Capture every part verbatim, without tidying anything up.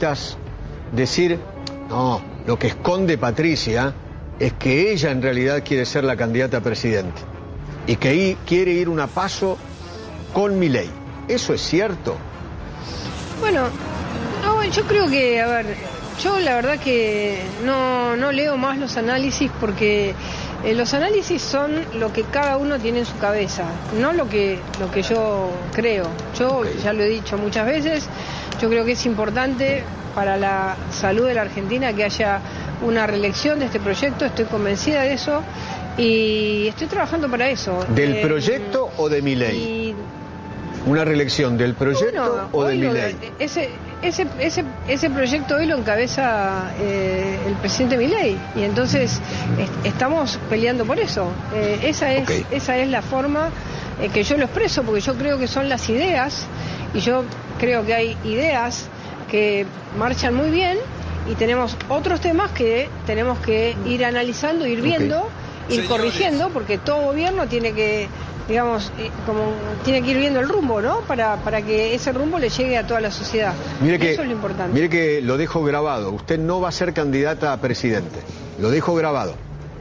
analistas decir, no, lo que esconde Patricia es que ella en realidad quiere ser la candidata a presidente y que i- quiere ir una paso con Milei. ¿Eso es cierto? Bueno, no, yo creo que, a ver, yo la verdad que no, no leo más los análisis porque eh, los análisis son lo que cada uno tiene en su cabeza, no lo que, lo que yo creo. Yo Okay. ya lo he dicho muchas veces, yo creo que es importante para la salud de la Argentina que haya una reelección de este proyecto, estoy convencida de eso y estoy trabajando para eso. ¿Del Eh, proyecto o de Milei? y ¿Una reelección del proyecto Bueno, o de hoy lo- Milei? ese, ese, ese, ese proyecto hoy lo encabeza eh, el presidente Milei y entonces est- estamos peleando por eso. Eh, esa es Ok. esa es la forma eh, que yo lo expreso, porque yo creo que son las ideas y yo creo que hay ideas que marchan muy bien y tenemos otros temas que tenemos que ir analizando, ir viendo, ir Señores. corrigiendo, porque todo gobierno tiene que, digamos, eh, como tiene que ir viendo el rumbo, ¿no? Para, para que ese rumbo le llegue a toda la sociedad. Mire Y que, eso es lo importante. mire que lo dejo grabado. Usted no va a ser candidata a presidente. Lo dejo grabado.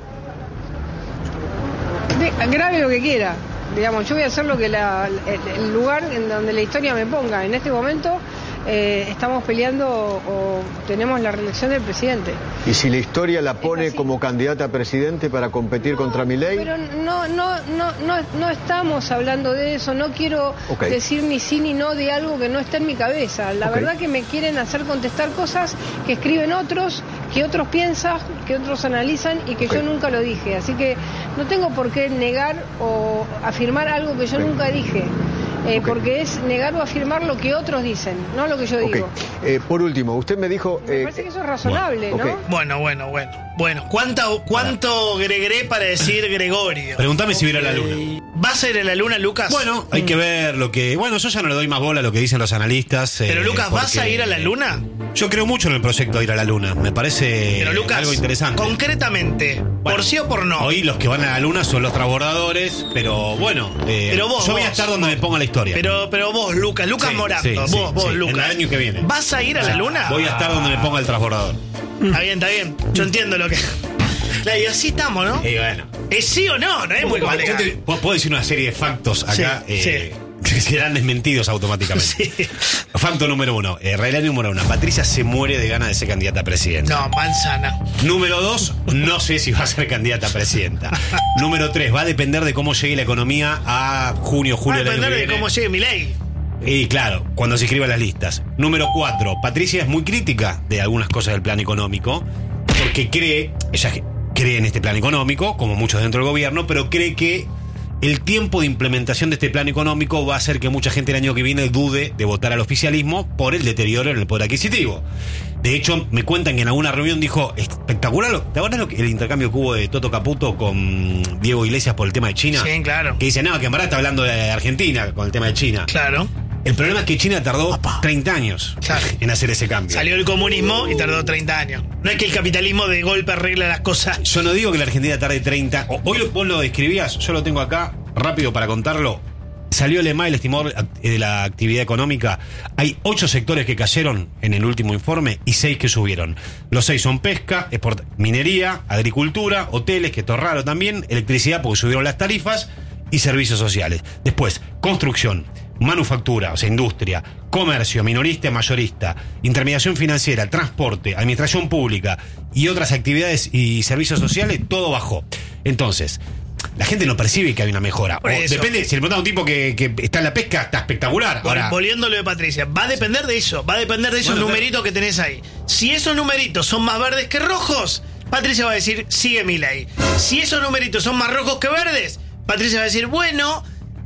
De- grabe lo que quiera. Digamos, yo voy a hacer lo que la, el, el lugar en donde la historia me ponga. En este momento eh, estamos peleando o, o tenemos la reelección del presidente. Y si la historia la pone así. como candidata a presidente para competir contra Milei, Pero no, no, no, no, no estamos hablando de eso. No quiero Ok. decir ni sí ni no de algo que no está en mi cabeza. La Ok. verdad que me quieren hacer contestar cosas que escriben otros, que otros piensan, que otros analizan y que Ok. yo nunca lo dije. Así que no tengo por qué negar o afirmar algo que yo Ok. nunca dije. Eh, Ok. Porque es negar o afirmar lo que otros dicen, no lo que yo ok. digo. Eh, por último, usted me dijo... Me eh, parece que eso es razonable, bueno, ¿no? ok. Bueno, bueno, bueno. Bueno, ¿cuánto, cuánto Gregoré para decir Gregorio? Pregúntame si viera la luna. ¿Vas a ir a la luna, Lucas? Bueno, hay que ver lo que... Bueno, yo ya no le doy más bola a lo que dicen los analistas. eh, Pero Lucas, ¿vas porque a ir a la luna? Yo creo mucho en el proyecto de ir a la luna. Me parece Pero Lucas, algo interesante. concretamente, Bueno, ¿por sí o por no? Hoy los que van a la luna son los transbordadores, pero bueno, eh, Pero vos, yo voy a vos. estar donde me ponga la historia. Pero, pero vos, Lucas, Lucas Sí, Morato, sí, vos, sí, vos, sí, Lucas. en el año que viene. ¿Vas a ir a la luna? Voy a estar donde me ponga el transbordador. Está bien, está bien. Yo entiendo lo que... Claro, y así estamos, ¿no? Y bueno. ¿Es sí o no? No es muy Yo complicado. te- puedo puedo decir una serie de factos acá Sí, eh, que serán desmentidos automáticamente. Sí. Facto número uno. Eh, realidad número uno. Patricia se muere de ganas de ser candidata a presidenta. No, manzana. Número dos, no sé si va a ser candidata a presidenta. Número tres, va a depender de cómo llegue la economía a junio, Va a julio del año depender que de viene. cómo llegue mi ley. Y claro, cuando se escriban las listas. Número cuatro, Patricia es muy crítica de algunas cosas del plan económico, porque cree, ella cree en este plan económico, como muchos dentro del gobierno, pero cree que el tiempo de implementación de este plan económico va a hacer que mucha gente el año que viene dude de votar al oficialismo por el deterioro en el poder adquisitivo. De hecho, me cuentan que en alguna reunión dijo, espectacular, lo- ¿te acuerdas lo que- el intercambio que hubo de Toto Caputo con Diego Iglesias por el tema de China? Sí, claro. Que dice, no, que en verdad está hablando de Argentina con el tema de China. Claro. El problema es que China tardó treinta años Claro. en hacer ese cambio. Salió el comunismo y tardó treinta años. No es que el capitalismo de golpe arregla las cosas. Yo no digo que la Argentina tarde treinta. o- Hoy lo- vos lo describías, yo lo tengo acá, rápido para contarlo. Salió el E M A, el estimador de la actividad económica. Hay ocho sectores que cayeron en el último informe y seis que subieron. Los seis son pesca, export- minería, agricultura, hoteles, que esto es raro también, electricidad porque subieron las tarifas y servicios sociales. Después, construcción, manufactura, o sea, industria, comercio, minorista y mayorista, intermediación financiera, transporte, administración pública y otras actividades y servicios sociales, todo bajó. Entonces, la gente no percibe que hay una mejora. Por O eso. depende, si le preguntas a un tipo que, que está en la pesca, está espectacular. Vol- Ahora, Volviendo a lo de Patricia, va a depender de eso, va a depender de esos Bueno, numeritos que tenés ahí. Si esos numeritos son más verdes que rojos, Patricia va a decir, sigue mi ley. Si esos numeritos son más rojos que verdes, Patricia va a decir, bueno,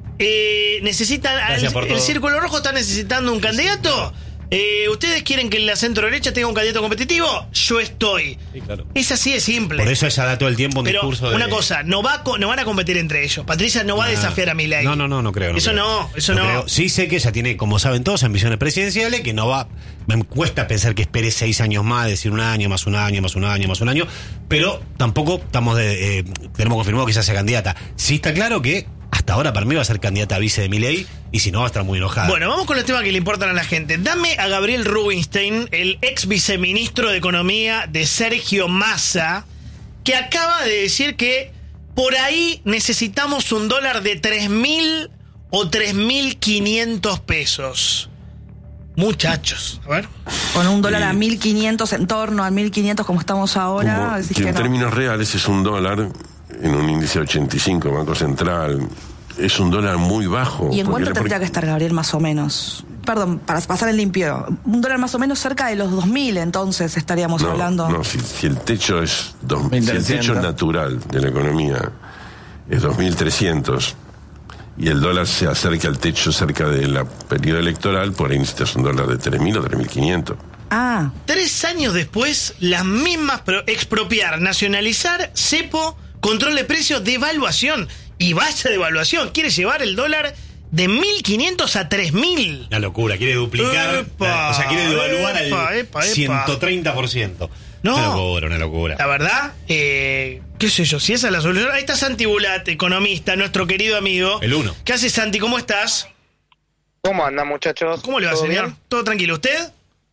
eh, necesitan, Gracias el, por el todo. círculo rojo está necesitando un candidato. Eh, ¿Ustedes quieren que la centro derecha tenga un candidato competitivo? Yo estoy. Sí, claro. Es así de simple. por eso ella da todo el tiempo un Pero discurso de... una cosa, no va a co- no van a competir entre ellos. Patricia no va a Ah, desafiar a Milei. No, no, no, no creo. no Eso creo. no, eso no. creo. Sí sé que ella tiene, como saben todos, ambiciones presidenciales, que no va... Me cuesta pensar que espere seis años más, decir un año, más un año, más un año, más un año, pero tampoco estamos de, eh, tenemos confirmado que ella sea candidata. Sí está claro que hasta hasta ahora para mí va a ser candidata a vice de Milei, y si no va a estar muy enojada. Bueno, vamos con los temas que le importan a la gente. Dame a Gabriel Rubinstein, el ex viceministro de Economía de Sergio Massa, que acaba de decir que por ahí necesitamos un dólar de tres mil o tres mil quinientos pesos. Muchachos, a ver. Con un dólar Eh, a mil quinientos, en torno a mil quinientos como estamos ahora. Como decís que que en no. términos reales es un dólar en un índice ochenta y cinco, Banco Central. Es un dólar muy bajo. ¿Y en porque cuánto la- tendría que estar, Gabriel, más o menos? Perdón, para pasar en limpio. Un dólar más o menos cerca de los dos mil, entonces estaríamos No, hablando. no, si, si el techo es dos, si el mil trescientos. techo natural de la economía es dos mil trescientos y el dólar se acerca al techo cerca del periodo electoral, por ahí necesitas un dólar de tres mil o tres mil quinientos. Ah, Tres años después, las mismas, pero expropiar, nacionalizar, cepo, control de precios, devaluación. Y vaya devaluación, quiere llevar el dólar de mil quinientos a tres mil. Una locura, quiere duplicar, Epa, o sea, quiere devaluar epa, al epa, epa. ciento treinta por ciento. No. Una locura, una locura. La verdad, eh, qué sé yo, si esa es la solución. Ahí está Santi Bulat, economista, nuestro querido amigo. El uno. ¿Qué hace, Santi? ¿Cómo estás? ¿Cómo andan, muchachos? ¿Cómo le va, ¿Todo señor? bien? ¿Todo tranquilo? ¿Usted?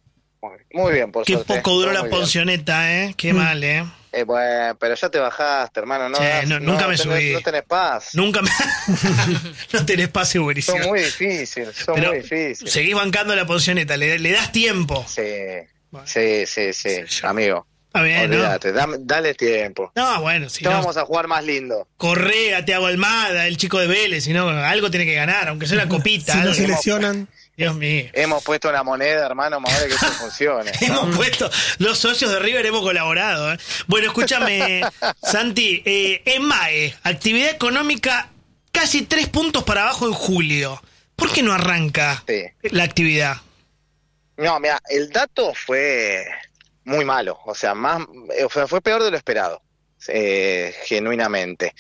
Muy bien, por Qué suerte. poco duró Todo la muy bien. pensioneta, ¿eh? Qué mal, ¿eh? Eh, bueno, pero ya te bajaste, hermano. No, Sí, das- no, nunca me tenés- subí. No tenés paz. Nunca me... no tenés pase, buenísimo. Son muy difíciles, son Pero muy difíciles. seguís bancando la pensioneta, le, le das tiempo. Sí, Bueno. sí, sí, sí, Sí, yo- amigo. Está bien, ¿no? Olvídate, dame- dale tiempo. No, bueno, si Ya no... vamos a jugar más lindo. Correa, Thiago Almada, el chico de Vélez, si no, algo tiene que ganar, aunque sea una copita. Si no algo. se lesionan. Dios mío. Hemos puesto una moneda, hermano, más vale que eso funcione. Hemos puesto, los socios de River hemos colaborado. ¿eh? Bueno, escúchame, Santi, eh, EMAE, actividad económica casi tres puntos para abajo en julio. ¿Por qué no arranca Sí. la actividad? No, mira, el dato fue muy malo, o sea, más, o sea, fue peor de lo esperado, eh, genuinamente.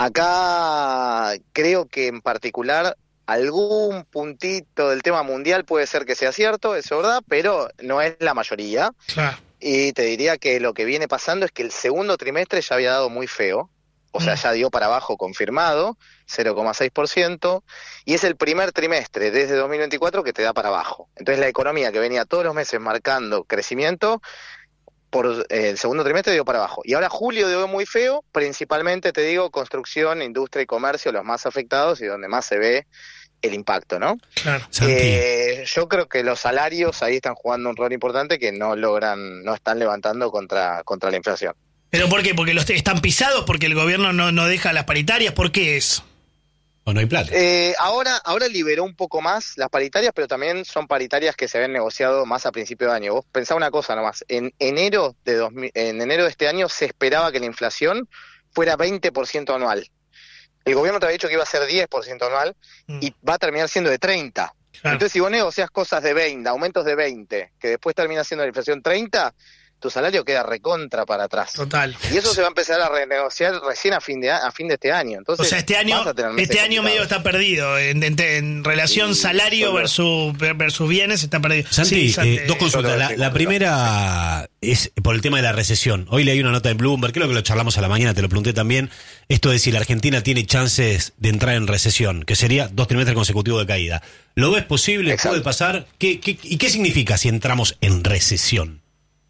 Acá creo que en particular algún puntito del tema mundial puede ser que sea cierto, eso es verdad, pero no es la mayoría. Claro. Y te diría que lo que viene pasando es que el segundo trimestre ya había dado muy feo, o sea, Mm. ya dio para abajo confirmado, cero coma seis por ciento, y es el primer trimestre desde dos mil veinticuatro que te da para abajo. Entonces la economía que venía todos los meses marcando crecimiento, por eh, el segundo trimestre dio para abajo. Y ahora julio dio muy feo, principalmente te digo construcción, industria y comercio, los más afectados y donde más se ve el impacto, ¿no? Claro. Santi, Eh, yo creo que los salarios ahí están jugando un rol importante que no logran, no están levantando contra, contra la inflación. ¿Pero por qué? ¿Porque los están pisados? ¿Porque el gobierno no, no deja las paritarias? ¿Por qué es? o no hay plata. Eh, ahora, ahora liberó un poco más las paritarias, pero también son paritarias que se habían negociado más a principio de año. Vos pensá una cosa nomás, en enero de dos mil, en enero de este año se esperaba que la inflación fuera veinte por ciento anual. El gobierno te había dicho que iba a ser diez por ciento anual Mm. y va a terminar siendo de treinta. Claro. Entonces, si vos negocias cosas de veinte, aumentos de veinte, que después termina siendo la inflación treinta, tu salario queda recontra para atrás. Total. Y eso se va a empezar a renegociar recién a fin de a, a fin de este año. Entonces, O sea, este año, vas a tener meses este año medio complicados. está perdido. En, en- en relación Sí, salario solo- versus, versus bienes está perdido. Santi, Sí, Santi, eh, dos consultas. solo La, decir, la complicado. primera es por el tema de la recesión. Hoy leí una nota en Bloomberg, creo que lo charlamos a la mañana, te lo pregunté también. Esto de si la Argentina tiene chances de entrar en recesión, que sería dos trimestres consecutivos de caída. ¿Lo ves posible? Exacto. ¿Puede pasar? ¿Qué, qué, ¿Y qué significa si entramos en recesión?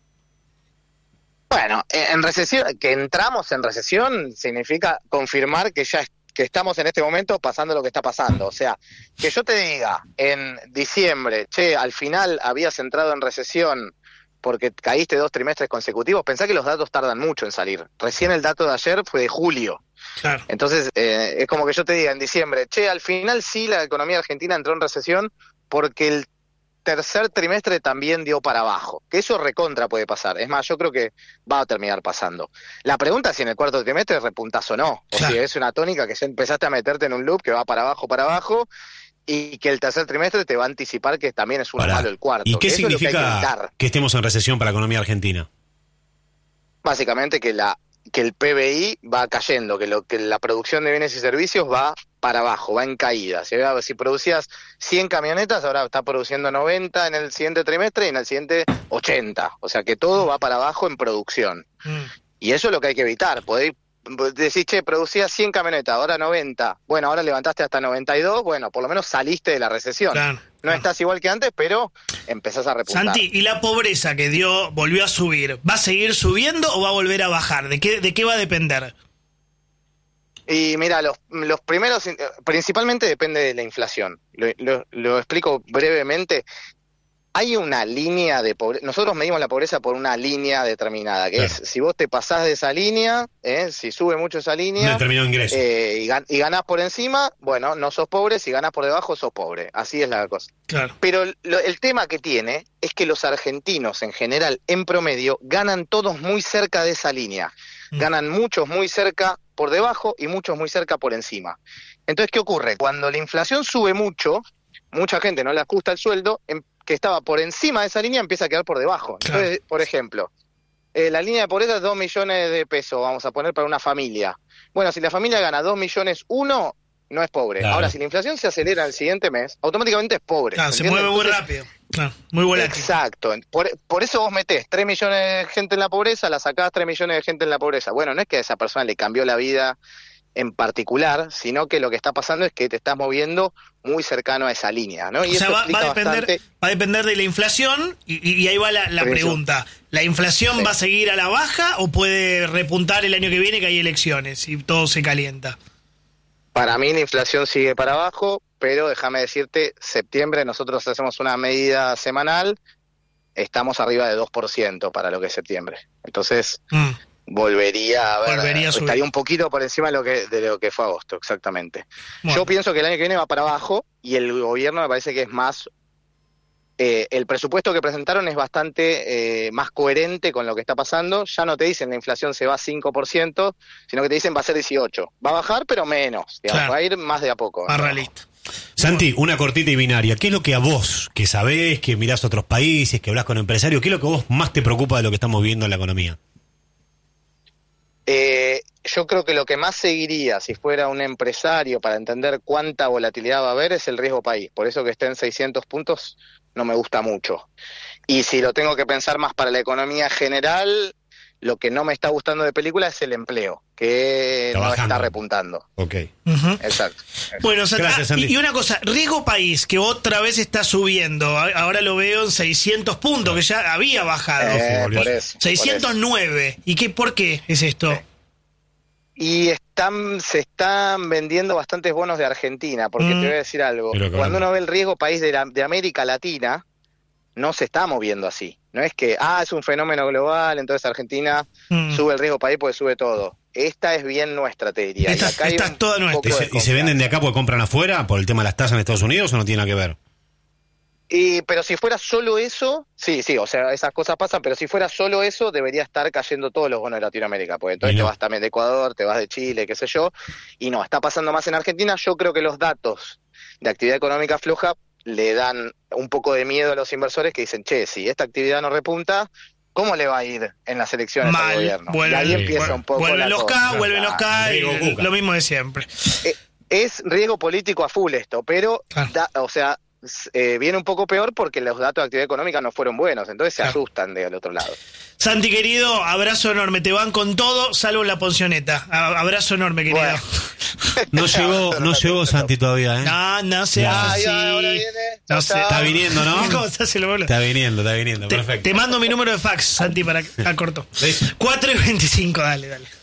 Bueno, en recesión, que entramos en recesión significa confirmar que ya es- que estamos en este momento pasando lo que está pasando. O sea, que yo te diga en diciembre, che, al final habías entrado en recesión porque caíste dos trimestres consecutivos, pensá que los datos tardan mucho en salir. Recién el dato de ayer fue de julio. Claro. Entonces, eh, es como que yo te diga en diciembre, che, al final sí la economía argentina entró en recesión porque el tercer trimestre también dio para abajo. Que eso recontra puede pasar. Es más, yo creo que va a terminar pasando. La pregunta es si en el cuarto trimestre repuntás o no. O Claro. si es una tónica que ya empezaste a meterte en un loop que va para abajo, para abajo, y que el tercer trimestre te va a anticipar que también es uno Pará. malo el cuarto. ¿Y qué Que eso es lo que hay que significa evitar. que estemos en recesión para la economía argentina? Básicamente que la que el P B I va cayendo, que lo que la producción de bienes y servicios va para abajo, va en caída. Si, si producías cien camionetas, ahora está produciendo noventa en el siguiente trimestre y en el siguiente ochenta. O sea que todo va para abajo en producción. Mm. Y eso es lo que hay que evitar. Podés, decís, che, producías cien camionetas, ahora noventa. Bueno, ahora levantaste hasta noventa y dos, bueno, por lo menos saliste de la recesión. Claro, no claro. estás igual que antes, pero empezás a repuntar. Santi, ¿y la pobreza que dio, volvió a subir, va a seguir subiendo o va a volver a bajar? ¿De qué, de qué va a depender? Y mira, los, los primeros, principalmente depende de la inflación. Lo, lo, lo explico brevemente. Hay una línea de pobreza, nosotros medimos la pobreza por una línea determinada, que claro. es, si vos te pasás de esa línea, eh, si sube mucho esa línea, un determinado ingreso. Eh, y, gan- y ganás por encima, bueno, no sos pobre, si ganás por debajo sos pobre, así es la cosa. Claro. Pero lo, el tema que tiene es que los argentinos en general, en promedio, ganan todos muy cerca de esa línea, mm. ganan muchos muy cerca por debajo y muchos muy cerca por encima. Entonces, ¿qué ocurre? Cuando la inflación sube mucho, mucha gente no le ajusta el sueldo, en, que estaba por encima de esa línea empieza a quedar por debajo. Claro. Entonces, por ejemplo, eh, la línea de pobreza es dos millones de pesos, vamos a poner para una familia. Bueno, si la familia gana dos millones uno, no es pobre. Claro. Ahora, si la inflación se acelera el siguiente mes, automáticamente es pobre. Claro, se mueve muy Entonces, rápido. Claro, muy volátil. Exacto. Por, por eso vos metés tres millones de gente en la pobreza, la sacás tres millones de gente en la pobreza. Bueno, no es que a esa persona le cambió la vida en particular, sino que lo que está pasando es que te estás moviendo muy cercano a esa línea, ¿no? Y o sea, eso va, va, a depender, bastante... va a depender de la inflación y, y ahí va la, la pregunta. ¿La inflación sí. va a seguir a la baja o puede repuntar el año que viene que hay elecciones y todo se calienta? Para mí la inflación sigue para abajo, pero déjame decirte, septiembre nosotros hacemos una medida semanal, estamos arriba de dos por ciento para lo que es septiembre. Entonces... Mm. Volvería a ver, volvería a estaría un poquito por encima de lo que de lo que fue agosto, exactamente. Bueno. Yo pienso que el año que viene va para abajo y el gobierno me parece que es más, eh, el presupuesto que presentaron es bastante eh, más coherente con lo que está pasando. Ya no te dicen la inflación se va a cinco por ciento, sino que te dicen va a ser dieciocho. Va a bajar, pero menos, digamos, claro. va a ir más de a poco. Más realista. Santi, una cortita y binaria. ¿Qué es lo que a vos, que sabés, que mirás otros países, que hablas con empresarios, qué es lo que a vos más te preocupa de lo que estamos viviendo en la economía? Eh, yo creo que lo que más seguiría si fuera un empresario para entender cuánta volatilidad va a haber es el riesgo país. Por eso que esté en seiscientos puntos no me gusta mucho. Y si lo tengo que pensar más para la economía general, lo que no me está gustando de película es el empleo, que está no bajando. Está repuntando. Ok. Uh-huh. Exacto. Bueno, Santi, gracias, Santi. Y, y una cosa, riesgo país, que otra vez está subiendo. Ahora lo veo en seiscientos puntos, que ya había bajado. Eh, por eso, seiscientos nueve. Por eso. ¿Y qué, por qué es esto? Sí. Y están, se están vendiendo bastantes bonos de Argentina, porque mm. te voy a decir algo. Cuando uno ve el riesgo país de, la, de América Latina, no se está moviendo así. No es que, ah, es un fenómeno global, entonces Argentina mm. sube el riesgo país porque sube todo. Esta es bien nuestra, te diría. Esta, y acá esta es toda nuestra. ¿Y se, ¿Y se venden de acá porque compran afuera por el tema de las tasas en Estados Unidos o no tiene nada que ver? Y, pero si fuera solo eso, sí, sí, o sea, esas cosas pasan, pero si fuera solo eso, debería estar cayendo todos los bonos de Latinoamérica, porque entonces no. te vas también de Ecuador, te vas de Chile, qué sé yo, y no, está pasando más en Argentina. Yo creo que los datos de actividad económica floja le dan un poco de miedo a los inversores que dicen, che, si esta actividad no repunta, ¿cómo le va a ir en las elecciones Mal, al gobierno? Vuelven, y ahí empieza vuelven, un poco vuelven la los cosa. K, vuelven los K, y lo mismo de siempre. Eh, es riesgo político a full esto, pero, claro. da, o sea, eh, viene un poco peor porque los datos de actividad económica no fueron buenos, entonces se claro. asustan del otro lado. Santi, querido, abrazo enorme, te van con todo, salvo en la poncioneta. Abrazo enorme, querido. Bueno. No llegó, no llegó Santi todavía, ¿eh? No, no seas ah, así. Ahora viene. No sé, está viniendo, ¿no? ¿Cómo se hace lo bolo? Está viniendo, está viniendo, te, perfecto. Te mando mi número de fax, Santi, para al corto. cuatro y veinticinco, dale, dale.